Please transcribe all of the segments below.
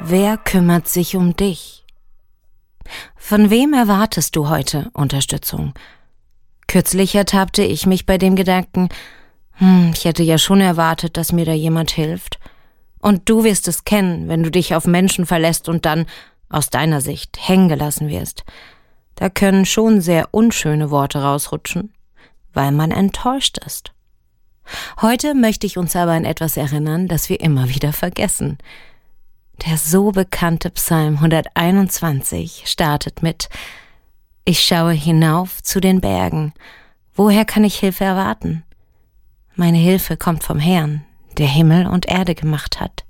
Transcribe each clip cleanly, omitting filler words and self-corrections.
Wer kümmert sich um dich? Von wem erwartest du heute Unterstützung? Kürzlich ertappte ich mich bei dem Gedanken, ich hätte ja schon erwartet, dass mir da jemand hilft. Und du wirst es kennen, wenn du dich auf Menschen verlässt und dann, aus deiner Sicht, hängen gelassen wirst. Da können schon sehr unschöne Worte rausrutschen, weil man enttäuscht ist. Heute möchte ich uns aber an etwas erinnern, das wir immer wieder vergessen. Der so bekannte Psalm 121 startet mit: Ich schaue hinauf zu den Bergen. Woher kann ich Hilfe erwarten? Meine Hilfe kommt vom Herrn, der Himmel und Erde gemacht hat.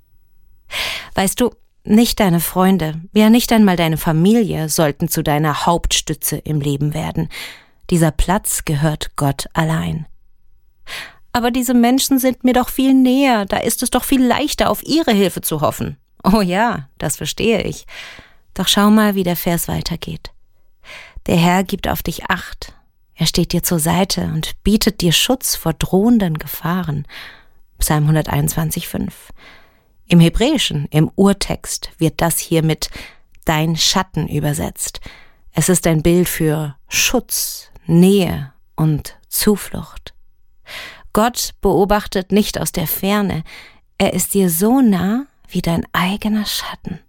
Weißt du, nicht deine Freunde, ja nicht einmal deine Familie sollten zu deiner Hauptstütze im Leben werden. Dieser Platz gehört Gott allein. Aber diese Menschen sind mir doch viel näher, da ist es doch viel leichter, auf ihre Hilfe zu hoffen. Oh ja, das verstehe ich. Doch schau mal, wie der Vers weitergeht. Der Herr gibt auf dich Acht. Er steht dir zur Seite und bietet dir Schutz vor drohenden Gefahren. Psalm 121,5. Im Hebräischen, im Urtext, wird das hier mit dein Schatten übersetzt. Es ist ein Bild für Schutz, Nähe und Zuflucht. Gott beobachtet nicht aus der Ferne, er ist dir so nah wie dein eigener Schatten.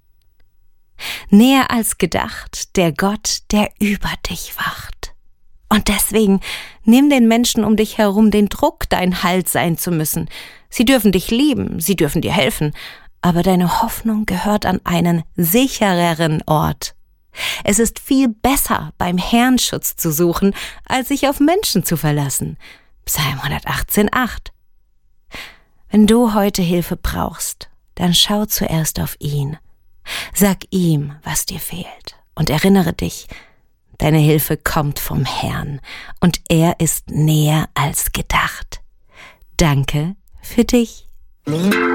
Näher als gedacht, der Gott, der über dich wacht. Und deswegen nimm den Menschen um dich herum den Druck, dein Halt sein zu müssen. Sie dürfen dich lieben, sie dürfen dir helfen, aber deine Hoffnung gehört an einen sichereren Ort. Es ist viel besser, beim Herrn Schutz zu suchen, als sich auf Menschen zu verlassen. Psalm 118,8. Wenn du heute Hilfe brauchst, dann schau zuerst auf ihn. Sag ihm, was dir fehlt, und erinnere dich, deine Hilfe kommt vom Herrn und er ist näher als gedacht. Danke für dich.